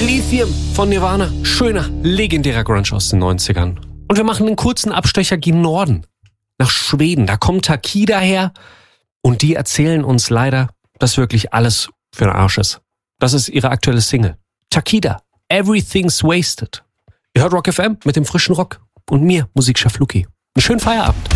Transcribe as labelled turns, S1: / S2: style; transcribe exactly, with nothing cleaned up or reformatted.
S1: Lithium von Nirvana. Schöner, legendärer Grunge aus den neunzigern. Und wir machen einen kurzen Abstecher gen Norden. Nach Schweden. Da kommt Takida her. Und die erzählen uns leider, dass wirklich alles für den Arsch ist. Das ist ihre aktuelle Single. Takida. Everything's Wasted. Ihr hört Rock F M mit dem frischen Rock. Und mir, Musikchef Luki. Einen schönen Feierabend.